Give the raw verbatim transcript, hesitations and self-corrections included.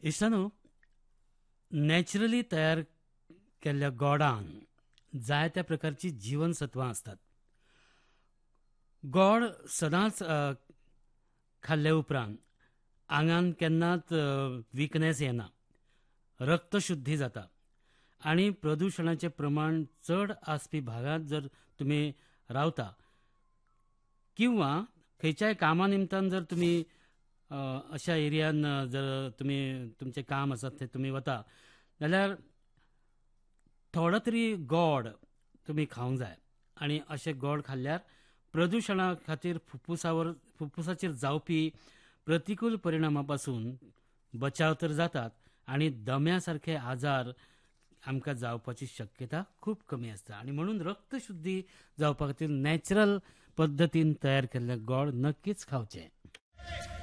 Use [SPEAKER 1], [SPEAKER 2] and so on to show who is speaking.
[SPEAKER 1] इश्टानो, naturally तयार केल्ल्या गोडान जायत्या प्रकारची जीवनसत्वां असतात. गोड सदांच अ, खाल्ले उपरांत आंगान केन्नाच विकनेस येना, रक्तशुद्धी जाता आणि प्रदूषणाचे प्रमाण चड आसपी भागात जर तुमी रावता किंवा खंयच्याय कामा निमतान जर तुमी अ, अशा एरियान अ, जर तुमी तुमचें काम आसा थंय तुमी वता जाल्यार थोडो तरी गोड तुमी खावंक जाय. आणि अशें गोड खाल्ल्यार प्रदूषणा खातीर फुफ्फुसावर फुफ्फुसाचेर जावपी प्रतिकूल परिणामा पासून बचाव तर जातात आणि दम्या सारखे आजार आमकां जावपाची शक्यता खूब कमी आसता. आणि म्हणून रक्तशुद्धी जावपा खातीर नॅचरल पद्दतीन तयार केल्ले गोड नक्कीच खावचे.